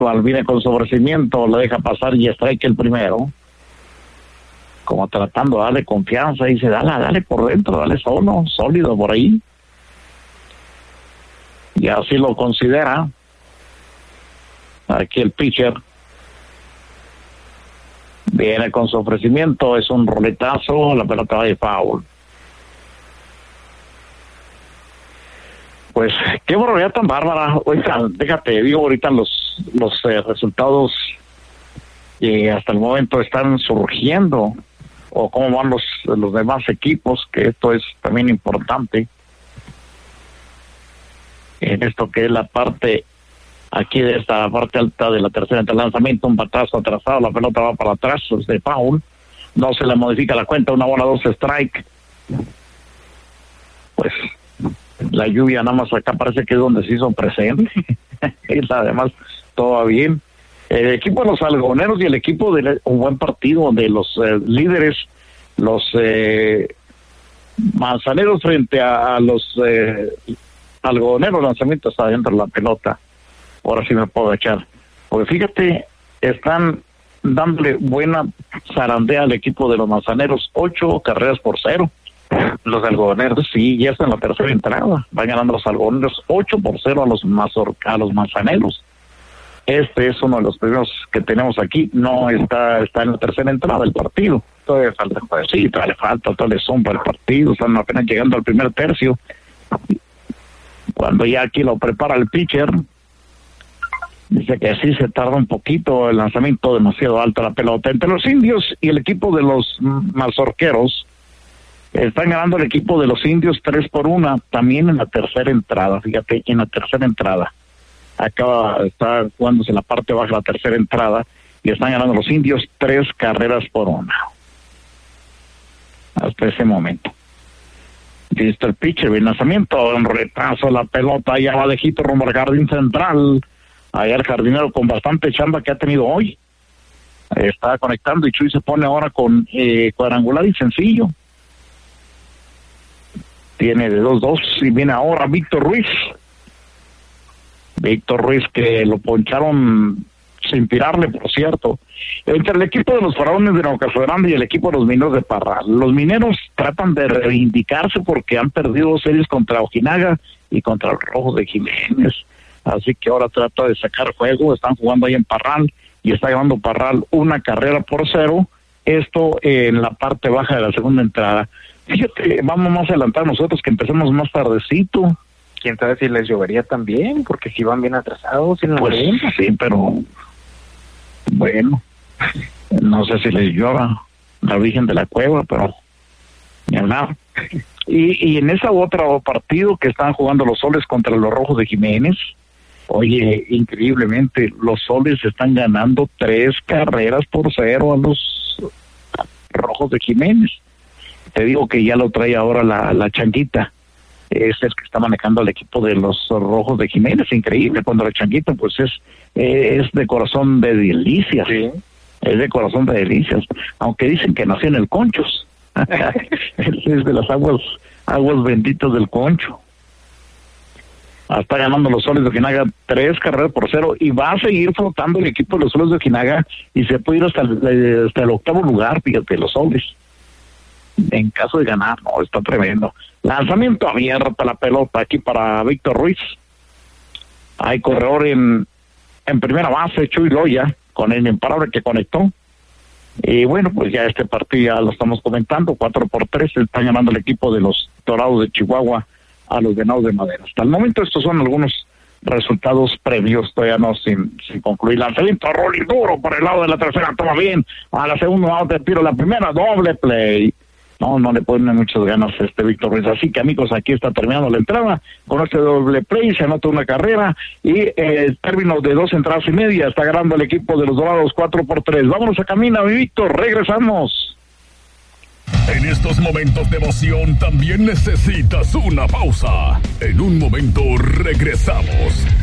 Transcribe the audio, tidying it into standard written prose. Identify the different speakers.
Speaker 1: viene con su ofrecimiento, lo deja pasar y strike el primero. Como tratando de darle confianza, dice, dale por dentro, dale solo, sólido por ahí. Y así lo considera. Aquí el pitcher viene con su ofrecimiento, es un roletazo, la pelota va de foul. Pues qué barbaridad tan bárbara. Ahorita, déjate, digo ahorita los resultados que hasta el momento están surgiendo, o cómo van los demás equipos, que esto es también importante en esto que es la parte aquí de esta parte alta de la tercera entre el lanzamiento, un batazo atrasado, la pelota va para atrás, es de foul, no se le modifica la cuenta, 1-2 strike. Pues la lluvia nada más acá parece que es donde se hizo presente. Y además todo va bien. El equipo de los algodoneros y el equipo de un buen partido de los líderes, los manzaneros frente a los algodoneros, lanzamientos adentro de la pelota. Ahora sí me puedo echar. Porque fíjate, están dándole buena zarandea al equipo de los manzaneros, 8-0. Los algodoneros, sí, ya está en la tercera entrada. Van ganando los algodoneros 8-0 a los manzaneros. Este es uno de los primeros que tenemos aquí. No está en la tercera entrada del partido. Todavía falta, pues, sí, todavía le sombra el partido. Están apenas llegando al primer tercio. Cuando ya aquí lo prepara el pitcher, dice que sí se tarda un poquito el lanzamiento, demasiado alta la pelota. Entre los indios y el equipo de los mazorqueros, están ganando el equipo de los indios 3-1, también en la tercera entrada. Fíjate, en la tercera entrada. Acá está jugándose en la parte baja de la tercera entrada y están ganando los indios 3-1 hasta ese momento. Listo el pitcher, el lanzamiento, un retraso, la pelota ya va lejito rumbo al jardín central. Allá el jardinero con bastante chamba que ha tenido hoy. Está conectando y Chuy se pone ahora con cuadrangular y sencillo. Tiene de 2-2 y viene ahora Víctor Ruiz. Víctor Ruiz, que lo poncharon sin tirarle, por cierto. Entre el equipo de los Faraones de Nueva Castlevania y el equipo de los Mineros de Parral. Los Mineros tratan de reivindicarse porque han perdido series contra Ojinaga y contra los Rojos de Jiménez. Así que ahora trata de sacar juego. Están jugando ahí en Parral y está llevando Parral 1-0. Esto en la parte baja de la segunda entrada. Fíjate, vamos más adelantar nosotros que empecemos más tardecito.
Speaker 2: Quién sabe si les llovería también, porque si van bien atrasados.
Speaker 1: Pues sí, pero bueno, no sé si les llueva la Virgen de la Cueva, pero ni hablar. Y en ese otro partido que están jugando los Soles contra los Rojos de Jiménez, oye, increíblemente, los Soles están ganando 3-0 a los Rojos de Jiménez. Te digo que ya lo trae ahora la Changuita. Es el que está manejando al equipo de los Rojos de Jiménez. Increíble, cuando la Changuita pues es de corazón de delicias. Sí. Es de corazón de delicias, aunque dicen que nació en el Conchos. Es de las aguas benditas del Concho. Está ganando los Soles de Ojinaga 3-0 y va a seguir flotando el equipo de los Soles de Ojinaga y se puede ir hasta el octavo lugar, fíjate, los Soles. En caso de ganar, no, está tremendo. Lanzamiento abierto, la pelota aquí para Víctor Ruiz. Hay corredor en primera base, Chuy Loya, con el imparable que conectó. Y bueno, pues ya este partido ya lo estamos comentando, 4-3, están ganando el equipo de los Dorados de Chihuahua a los Venados de Madera. Hasta el momento estos son algunos resultados previos, todavía no sin concluir. Lanzamiento rolling duro por el lado de la tercera, toma bien, a la segunda out de tiro, la primera doble play. No le ponen muchas ganas Víctor Ruiz. Así que amigos, aquí está terminando la entrada. Con este doble play se anota una carrera y término de 2 entradas y media. Está ganando el equipo de los Dorados 4-3. Vámonos a camina, mi Víctor. Regresamos.
Speaker 3: En estos momentos de emoción también necesitas una pausa. En un momento regresamos.